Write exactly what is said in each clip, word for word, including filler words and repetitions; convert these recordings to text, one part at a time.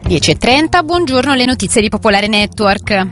dieci e trenta, buongiorno, le notizie di Popolare Network.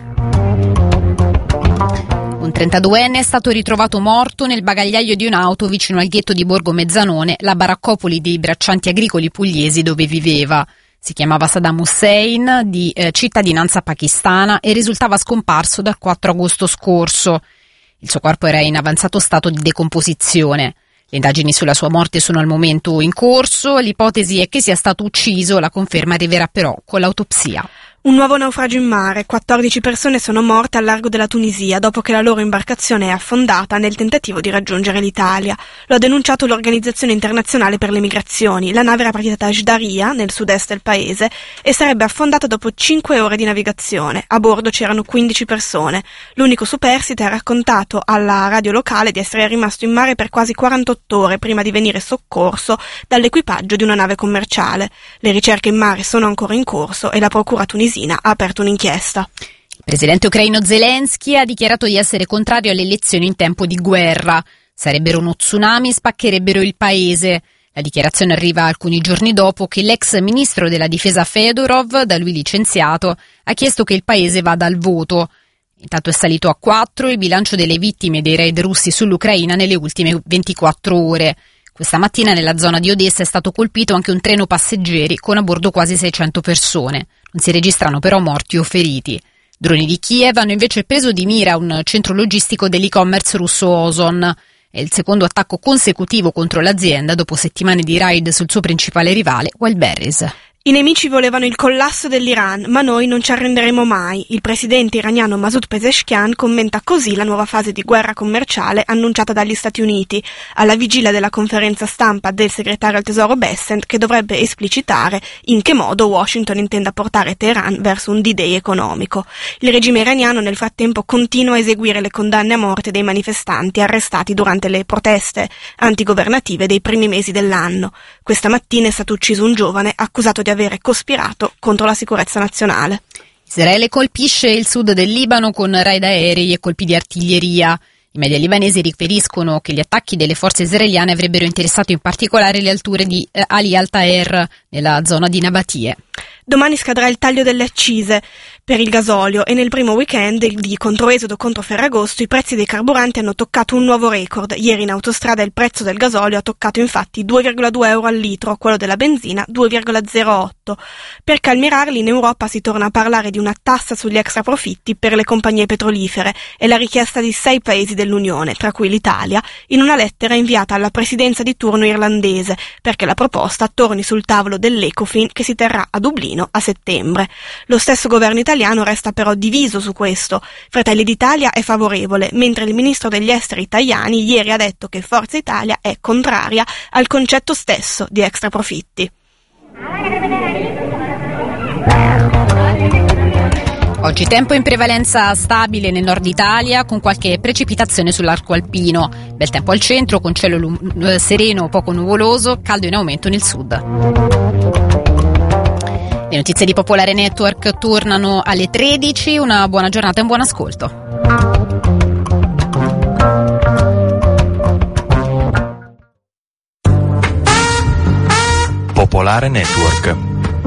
Un trentaduenne è stato ritrovato morto nel bagagliaio di un'auto vicino al ghetto di Borgo Mezzanone, la baraccopoli dei braccianti agricoli pugliesi dove viveva. Si chiamava Saddam Hussein, di eh, cittadinanza pakistana, e risultava scomparso dal quattro agosto scorso. Il suo corpo era in avanzato stato di decomposizione. Le indagini sulla sua morte sono al momento in corso, l'ipotesi è che sia stato ucciso, la conferma arriverà però con l'autopsia. Un nuovo naufragio in mare, quattordici persone sono morte al largo della Tunisia dopo che la loro imbarcazione è affondata nel tentativo di raggiungere l'Italia. Lo ha denunciato l'Organizzazione Internazionale per le Migrazioni. La nave era partita da Ajdaria, nel sud-est del paese, e sarebbe affondata dopo cinque ore di navigazione. A bordo c'erano quindici persone. L'unico superstite ha raccontato alla radio locale di essere rimasto in mare per quasi quarantotto ore prima di venire soccorso dall'equipaggio di una nave commerciale. Le ricerche in mare sono ancora in corso e la procura tunisina ha aperto un'inchiesta. Il presidente ucraino Zelensky ha dichiarato di essere contrario alle elezioni in tempo di guerra. Sarebbero uno tsunami, spaccherebbero il paese. La dichiarazione arriva alcuni giorni dopo che l'ex ministro della difesa Fedorov, da lui licenziato, ha chiesto che il paese vada al voto. Intanto è salito a quattro il bilancio delle vittime dei raid russi sull'Ucraina nelle ultime ventiquattro ore. Questa mattina nella zona di Odessa è stato colpito anche un treno passeggeri con a bordo quasi seicento persone. Non si registrano però morti o feriti. Droni di Kiev hanno invece preso di mira un centro logistico dell'e-commerce russo Ozon. È il secondo attacco consecutivo contro l'azienda dopo settimane di raid sul suo principale rivale, Wildberries. I nemici volevano il collasso dell'Iran, ma noi non ci arrenderemo mai. Il presidente iraniano Masoud Pezeshkian commenta così la nuova fase di guerra commerciale annunciata dagli Stati Uniti, alla vigilia della conferenza stampa del segretario al tesoro Bessent, che dovrebbe esplicitare in che modo Washington intenda portare Teheran verso un D-Day economico. Il regime iraniano nel frattempo continua a eseguire le condanne a morte dei manifestanti arrestati durante le proteste antigovernative dei primi mesi dell'anno. Questa mattina è stato ucciso un giovane accusato di avere cospirato contro la sicurezza nazionale. Israele colpisce il sud del Libano con raid aerei e colpi di artiglieria. I media libanesi riferiscono che gli attacchi delle forze israeliane avrebbero interessato in particolare le alture di eh, Ali Al-Taher, nella zona di Nabatie. Domani scadrà il taglio delle accise per il gasolio e nel primo weekend di controesodo contro Ferragosto i prezzi dei carburanti hanno toccato un nuovo record. Ieri in autostrada il prezzo del gasolio ha toccato infatti due virgola due euro al litro, quello della benzina due virgola zero otto. Per calmierarli in Europa si torna a parlare di una tassa sugli extraprofitti per le compagnie petrolifere e la richiesta di sei paesi dell'Unione, tra cui l'Italia, in una lettera inviata alla presidenza di turno irlandese perché la proposta torni sul tavolo dell'Ecofin che si terrà a Dublino a settembre. Lo stesso governo italiano resta però diviso su questo. Fratelli d'Italia è favorevole, mentre il ministro degli esteri Tajani ieri ha detto che Forza Italia è contraria al concetto stesso di extraprofitti. Oggi tempo in prevalenza stabile nel nord Italia, con qualche precipitazione sull'arco alpino. Bel tempo al centro, con cielo lum- sereno, poco nuvoloso, caldo in aumento nel sud. Le notizie di Popolare Network tornano alle tredici. Una buona giornata e un buon ascolto. Popolare Network.